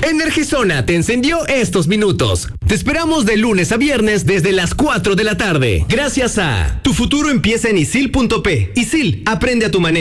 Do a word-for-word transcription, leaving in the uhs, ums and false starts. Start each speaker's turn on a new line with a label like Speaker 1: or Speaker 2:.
Speaker 1: Energizona te encendió estos minutos. Te esperamos de lunes a viernes desde las cuatro de la tarde. Gracias a...
Speaker 2: Tu futuro empieza en isil punto pe. Isil, aprende a tu manera.